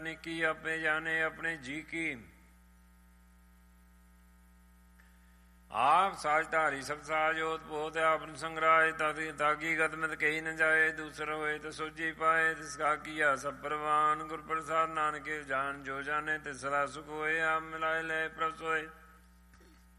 निकी आपे जाने अपने जी की। आप साजधारी सब साजोत पोत आपन संग्राय ताकि गतमत कही न जाए। दूसरा होए तो सोजी पाए तिसका किया सब परवान। गुर प्रसाद नानक जान जो जाने ते सदा सुख होए। आप मिलाए ले प्रभ सोए